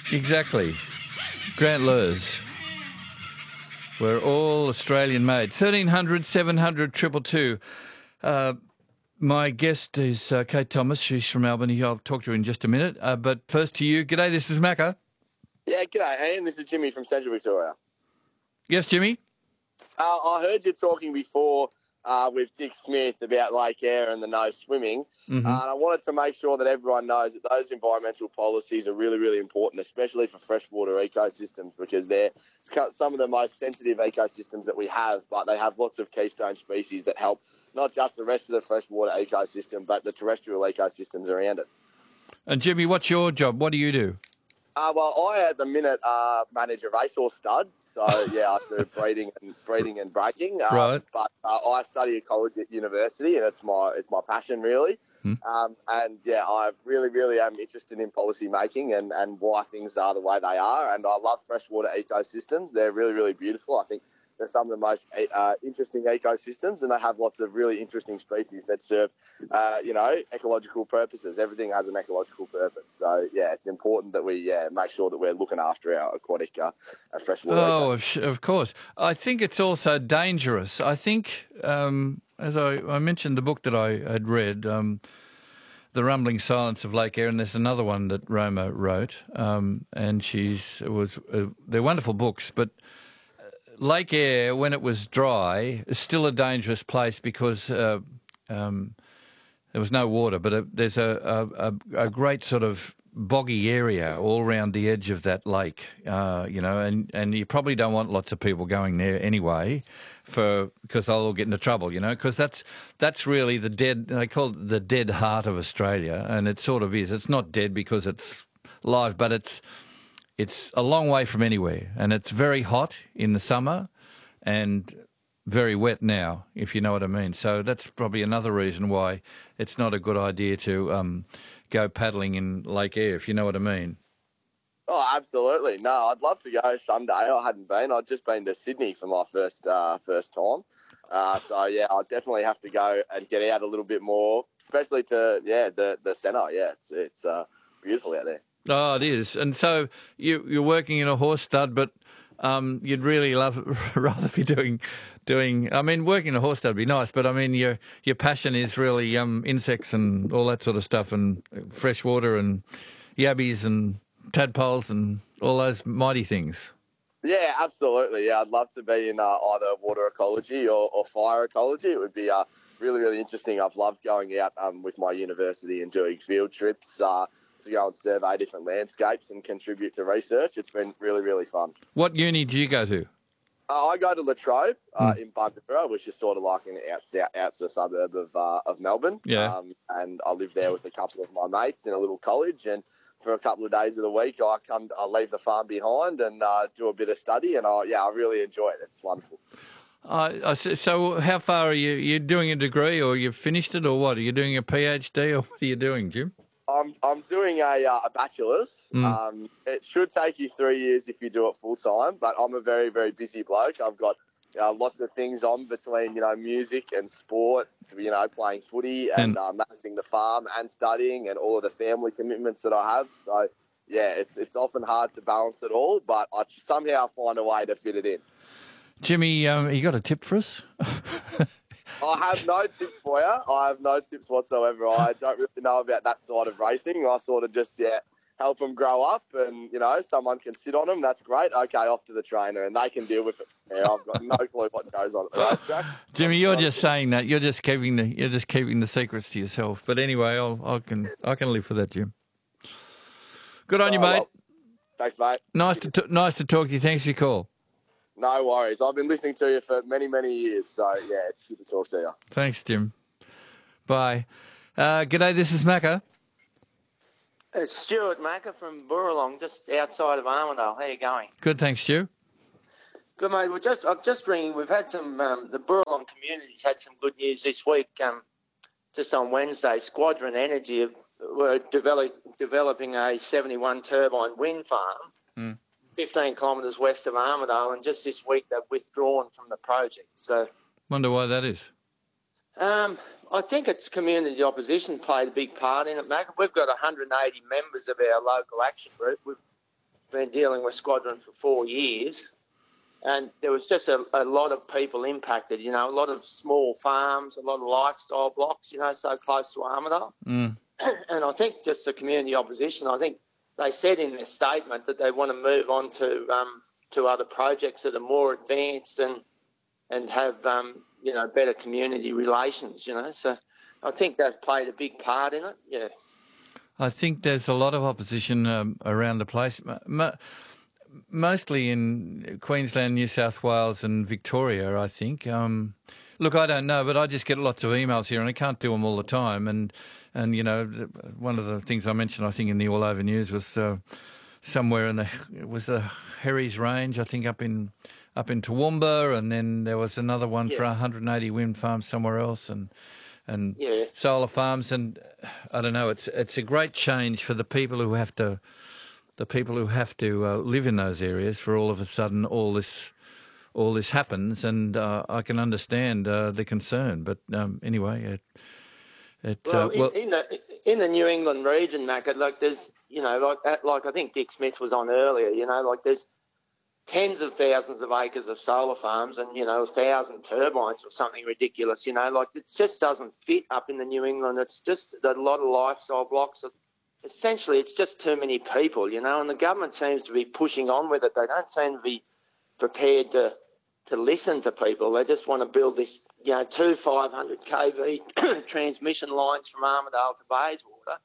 Exactly. Grant Lurs. We're all Australian-made. 1300 700 222. My guest is Kate Thomas. She's from Albany. I'll talk to her in just a minute. But first to you. G'day, this is Macca. Yeah, g'day, Ian. This is Jimmy from Central Victoria. Yes, Jimmy? I heard you talking before with Dick Smith about Lake Eyre and the no swimming. Mm-hmm. And I wanted to make sure that everyone knows that those environmental policies are really, really important, especially for freshwater ecosystems, because they're some of the most sensitive ecosystems that we have, but they have lots of keystone species that help not just the rest of the freshwater ecosystem, but the terrestrial ecosystems around it. And Jimmy, what's your job? What do you do? Well, I at the minute manage a racehorse stud, so yeah, I do breeding and breaking. Right. But I study ecology at university, and it's my passion really. And yeah, I really am interested in policy making and why things are the way they are. And I love freshwater ecosystems. They're really beautiful. I think they're some of the most interesting ecosystems, and they have lots of really interesting species that serve, ecological purposes. Everything has an ecological purpose. So, yeah, it's important that we make sure that we're looking after our aquatic freshwater ecosystems. Oh, of course. I think it's also dangerous. I think, as I mentioned the book that I had read, The Rumbling Silence of Lake Eyre, and there's another one that Roma wrote, and they're wonderful books, but Lake Eyre, when it was dry, is still a dangerous place because there was no water, but there's a great sort of boggy area all around the edge of that lake, and you probably don't want lots of people going there anyway, because they'll all get into trouble, because that's really they call it the dead heart of Australia, and it sort of is. It's not dead because it's live, but it's a long way from anywhere, and it's very hot in the summer and very wet now, if you know what I mean. So that's probably another reason why it's not a good idea to go paddling in Lake Eyre, if you know what I mean. Oh, absolutely. No, I'd love to go someday. I hadn't been. I'd just been to Sydney for my first time. So, yeah, I'll definitely have to go and get out a little bit more, especially to, the centre. Yeah, it's beautiful out there. Oh, it is. And so you're working in a horse stud, but you'd really rather be doing. I mean, working in a horse stud would be nice, but I mean, your passion is really insects and all that sort of stuff, and freshwater and yabbies and tadpoles and all those mighty things. Yeah, absolutely. Yeah, I'd love to be in either water ecology or fire ecology. It would be really interesting. I've loved going out with my university and doing field trips. To go and survey different landscapes and contribute to research. It's been really fun. What uni do you go to? I go to La Trobe in Bundoora, which is sort of like an outside suburb of Melbourne. Yeah. And I live there with a couple of my mates in a little college, and for a couple of days of the week I leave the farm behind and do a bit of study, and I really enjoy it. It's wonderful. So how far are you? You're doing a degree, or you've finished it, or what? Are you doing a PhD, or what are you doing, Jim? I'm doing a bachelor's. It should take you 3 years if you do it full time, but I'm a very busy bloke. I've got lots of things on between music and sport, playing footy and managing the farm and studying and all of the family commitments that I have. So yeah, it's often hard to balance it all, but I somehow find a way to fit it in. Jimmy, you got a tip for us? I have no tips for you. I have no tips whatsoever. I don't really know about that side of racing. I sort of just, help them grow up and, someone can sit on them. That's great. Okay, off to the trainer and they can deal with it. I've got no clue what goes on at the racetrack. Jimmy, you're just saying that. You're just keeping the secrets to yourself. But anyway, I can live for that, Jim. Good on you, mate. Well, thanks, mate. Nice to talk to you. Thanks for your call. No worries. I've been listening to you for many years, so, yeah, it's good to talk to you. Thanks, Jim. Bye. G'day, this is Macca. It's Stuart Macca from Burralong, just outside of Armidale. How are you going? Good, thanks, Stu. Good, mate. I'm just ringing. We've had some, the Burralong community's had some good news this week. Just on Wednesday, Squadron Energy were developing a 71 turbine wind farm. 15 kilometres west of Armidale, and just this week they've withdrawn from the project. So, wonder why that is. I think it's community opposition played a big part in it, Mac. We've got 180 members of our local action group. been dealing with Squadron for 4 years, and there was just a lot of people impacted, you know, a lot of small farms, a lot of lifestyle blocks, you know, so close to Armidale. Mm. And I think just the community opposition, I think they said in their statement that they want to move on to other projects that are more advanced and have, you know, better community relations, you know. So I think that's played a big part in it, yeah. I think there's a lot of opposition around the place, mostly in Queensland, New South Wales and Victoria, I think. Look, I don't know, but I just get lots of emails here and I can't do them all the time. And you know, one of the things I mentioned, I think, in the All Over News was somewhere in the Herries Range, I think, up in Toowoomba, and then there was another one for 180 wind farms somewhere else, and solar farms, and I don't know. It's a great change for the people who have to live in those areas. For all of a sudden, all this happens, and I can understand the concern. But anyway, in the New England region, Mac, like there's, you know, like I think Dick Smith was on earlier, you know, like there's tens of thousands of acres of solar farms and, you know, 1,000 turbines or something ridiculous, you know, like it just doesn't fit up in the New England. It's just a lot of lifestyle blocks. Essentially, it's just too many people, you know, and the government seems to be pushing on with it. They don't seem to be prepared to listen to people. They just want to build this, you know, 500 kV transmission lines from Armidale to Bayswater.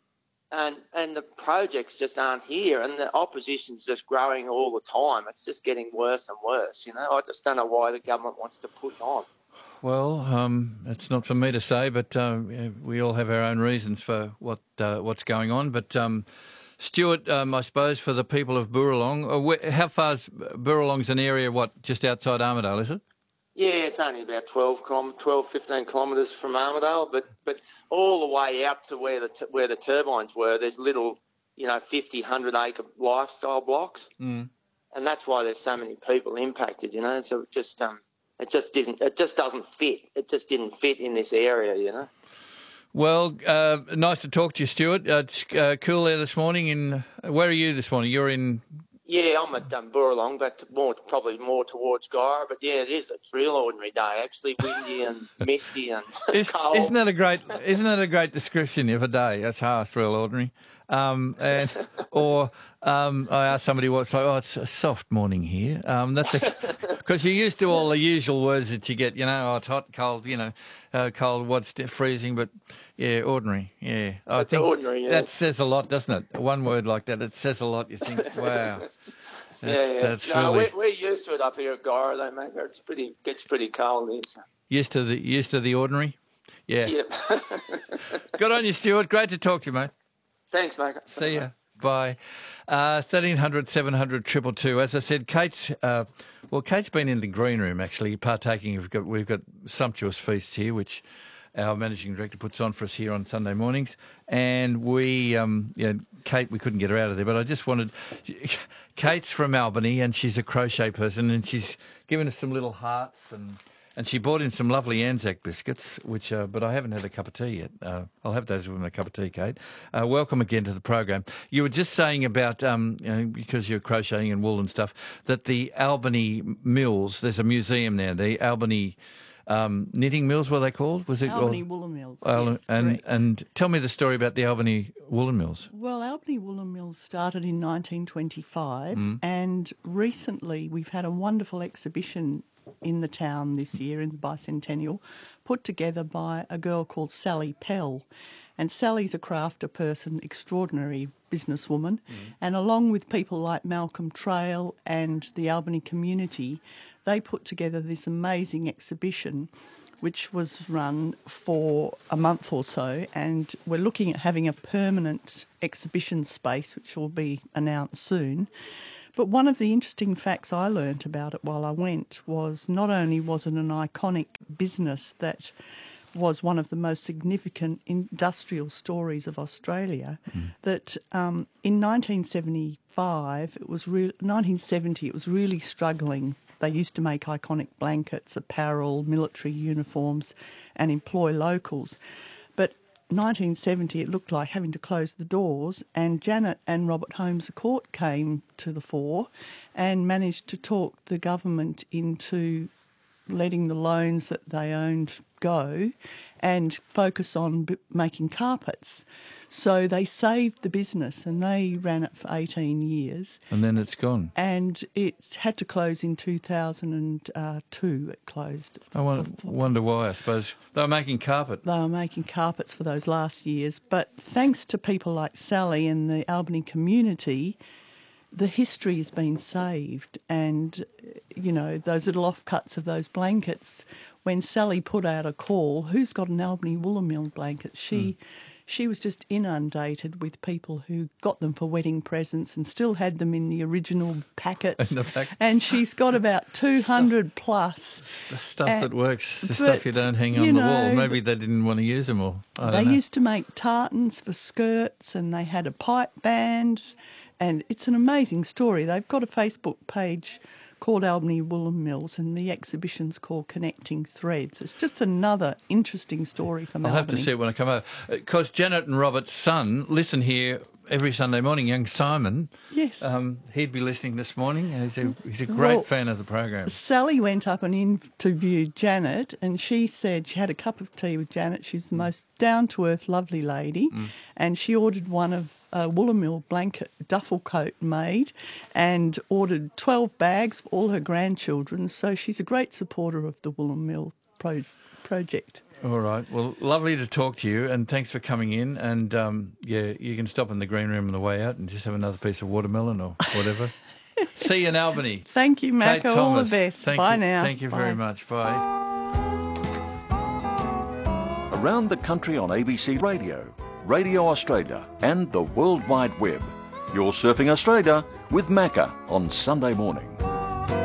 And the projects just aren't here, and the opposition's just growing all the time. It's just getting worse and worse, you know. I just don't know why the government wants to push on. Well, it's not for me to say, but we all have our own reasons for what's going on. But Stuart, I suppose for the people of Boorlong, how far's Boorlong's an area, just outside Armidale, is it? Yeah, it's only about 15 kilometres from Armidale, but all the way out to where the turbines were, there's little, you know, 50, 100-acre lifestyle blocks, and that's why there's so many people impacted, you know. So it just doesn't fit. It just didn't fit in this area, you know. Well, nice to talk to you, Stuart. It's cool there this morning. Where are you this morning? You're in. Yeah, I'm at Boorlong, but probably more towards Guyra. But yeah, it is. It's a real ordinary day, actually. Windy and misty and cold. Isn't that a great description of a day? That's harsh, real ordinary. I asked somebody what's like. Oh, it's a soft morning here. That's because you're used to all the usual words that you get. You know, oh, it's hot, cold. You know, cold. What's freezing? But yeah, ordinary. Yeah, I think ordinary, yeah. That says a lot, doesn't it? One word like that, it says a lot. You think, wow. That's really. We're used to it up here at Guyra, though, mate. It gets pretty cold here. So. Used to the ordinary. Yeah. Yep. Good on you, Stuart. Great to talk to you, mate. Thanks, mate. See ya. Bye. 1300 700 222. As I said, Kate's been in the green room actually partaking. We've got sumptuous feasts here, which our managing director puts on for us here on Sunday mornings. And Kate, we couldn't get her out of there, but I just wanted. Kate's from Albany and she's a crochet person, and she's given us some little hearts and she brought in some lovely Anzac biscuits, but I haven't had a cup of tea yet. I'll have those with my cup of tea, Kate. Welcome again to the program. You were just saying about, because you're crocheting and wool and stuff, that the Albany Mills, there's a museum there, the Albany knitting mills, what are they called? Was it Albany Woolen Mills? Yes, and tell me the story about the Albany Woolen Mills. Well, Albany Woolen Mills started in 1925, and recently we've had a wonderful exhibition in the town this year, in the bicentennial, put together by a girl called Sally Pell. And Sally's a crafter person, extraordinary businesswoman, and along with people like Malcolm Trail and the Albany community, they put together this amazing exhibition which was run for a month or so, and we're looking at having a permanent exhibition space which will be announced soon. But one of the interesting facts I learnt about it while I went was not only was it an iconic business that was one of the most significant industrial stories of Australia, that in 1975, 1970, it was really struggling. They used to make iconic blankets, apparel, military uniforms, and employ locals. But 1970, it looked like having to close the doors, and Janet and Robert Holmes à Court came to the fore and managed to talk the government into letting the loans that they owned go and focus on making carpets. So they saved the business, and they ran it for 18 years. And then it's gone. And it had to close in 2002. It closed. I wonder why. I suppose they were making carpet. They were making carpets for those last years. But thanks to people like Sally and the Albany community, the history has been saved. And, you know, those little offcuts of those blankets, when Sally put out a call, who's got an Albany Woolamil blanket? She was just inundated with people who got them for wedding presents and still had them in the original packets. And she's got about 200 plus. Stuff that works, the stuff you don't hang on the wall. Maybe they didn't want to use them all. They used to make tartans for skirts, and they had a pipe band. And it's an amazing story. They've got a Facebook page called Albany Woolen Mills, and the exhibition's called Connecting Threads. It's just another interesting story from Albany. I'll have to see it when I come over. Because Janet and Robert's son listen here every Sunday morning, young Simon. Yes. He'd be listening this morning. He's a great fan of the program. Sally went up and interviewed Janet, and she said she had a cup of tea with Janet. She's the most down-to-earth, lovely lady, and she ordered one of a Woolamil blanket duffel coat made and ordered 12 bags for all her grandchildren. So she's a great supporter of the Woolamil project. All right. Well, lovely to talk to you, and thanks for coming in. And, you can stop in the green room on the way out and just have another piece of watermelon or whatever. See you in Albany. Thank you, Macca. Kate All Thomas, the best. Bye now. Thank you very much. Bye. Around the country on ABC Radio, Radio Australia and the World Wide Web. You're Surfing Australia with Macca on Sunday morning.